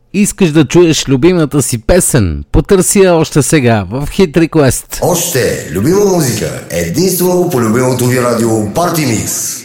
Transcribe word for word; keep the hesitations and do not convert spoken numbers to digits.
Искаш да чуеш любимата си песен? Потърси я още сега в Hit Request. Още любима музика, единствено по любимото ви радио Party Mix.